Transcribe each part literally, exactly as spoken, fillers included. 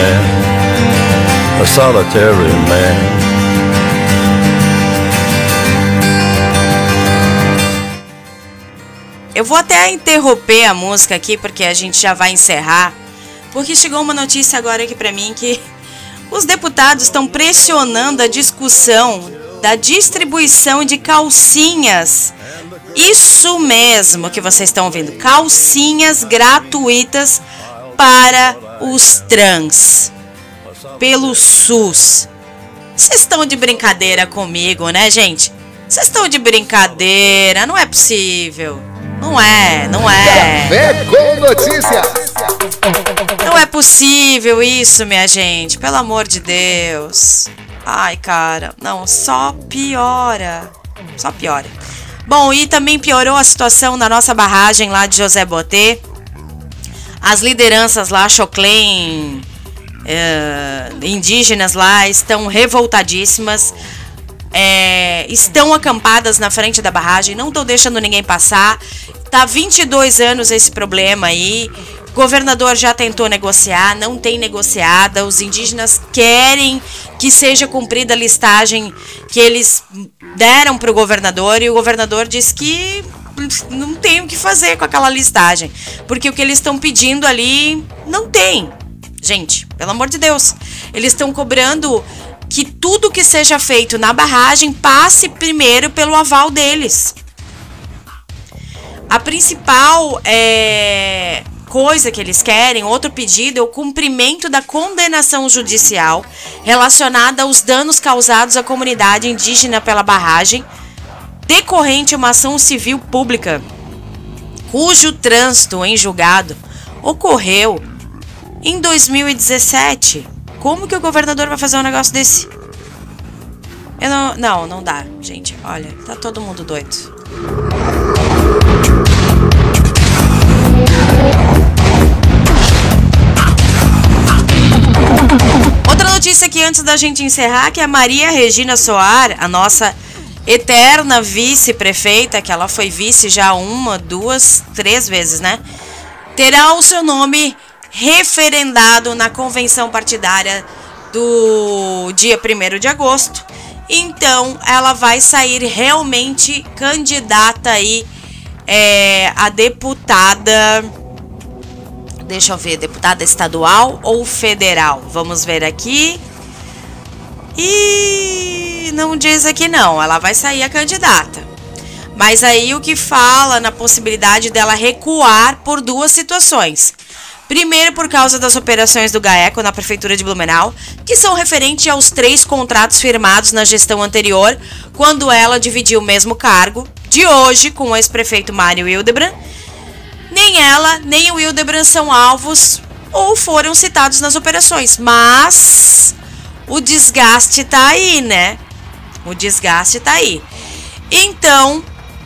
A solitary man. Eu vou até interromper a música aqui, porque a gente já vai encerrar, porque chegou uma notícia agora aqui pra mim que os deputados estão pressionando a discussão da distribuição de calcinhas. Isso mesmo que vocês estão ouvindo, calcinhas gratuitas para os trans, pelo SUS. Vocês estão de brincadeira comigo, né, gente? Vocês estão de brincadeira, não é possível. Não é, não é. Café com notícia. Não é possível isso, minha gente. Pelo amor de Deus. Ai, cara. Não, só piora. Só piora. Bom, e também piorou a situação na nossa barragem lá de José Botê. As lideranças lá, Choclen, uh, indígenas lá, estão revoltadíssimas. É, estão acampadas na frente da barragem, não estão deixando ninguém passar. Tá vinte e dois anos esse problema aí. O governador já tentou negociar, não tem negociada. Os indígenas querem que seja cumprida a listagem que eles deram para o governador, e o governador diz que não tem o que fazer com aquela listagem, porque o que eles estão pedindo ali não tem. Gente, pelo amor de Deus, eles estão cobrando que tudo que seja feito na barragem passe primeiro pelo aval deles. A principal é, coisa que eles querem, outro pedido, é o cumprimento da condenação judicial relacionada aos danos causados à comunidade indígena pela barragem, decorrente uma ação civil pública, cujo trânsito em julgado ocorreu em dois mil e dezessete. Como que o governador vai fazer um negócio desse? Eu não, não, não dá, gente. Olha, tá todo mundo doido. Outra notícia aqui antes da gente encerrar, que é a Maria Regina Soar, a nossa eterna vice-prefeita, que ela foi vice já uma, duas, três vezes, né? Terá o seu nome referendado na convenção partidária do dia primeiro de agosto. Então ela vai sair realmente candidata aí é, a deputada, deixa eu ver, deputada estadual ou federal? Vamos ver aqui. E não diz aqui não, ela vai sair a candidata. Mas aí o que fala na possibilidade dela recuar por duas situações. Primeiro, por causa das operações do GAECO na Prefeitura de Blumenau, que são referentes aos três contratos firmados na gestão anterior, quando ela dividiu o mesmo cargo, de hoje, com o ex-prefeito Mário Hildebrand. Nem ela, nem o Hildebrand são alvos ou foram citados nas operações, mas o desgaste tá aí, né? O desgaste tá aí. Então,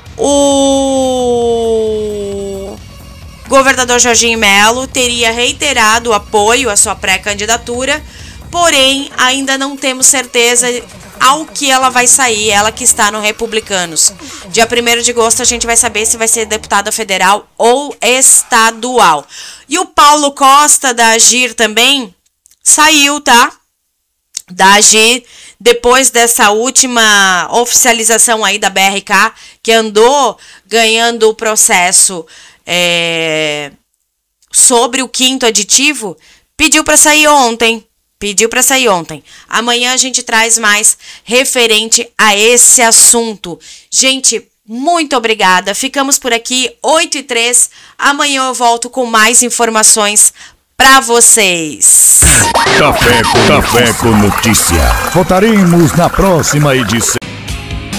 o governador Jorginho Melo teria reiterado o apoio à sua pré-candidatura, porém ainda não temos certeza ao que ela vai sair, ela que está no Republicanos. Dia primeiro de agosto a gente vai saber se vai ser deputada federal ou estadual. E o Paulo Costa, da Agir, também saiu, tá? Da Agir, depois dessa última oficialização aí da B R K, que andou ganhando o processo É, sobre o quinto aditivo, pediu para sair ontem. Pediu para sair ontem. Amanhã a gente traz mais referente a esse assunto. Gente, muito obrigada. Ficamos por aqui, oito e três. Amanhã eu volto com mais informações para vocês. Café com, Café com Notícia. Voltaremos na próxima edição.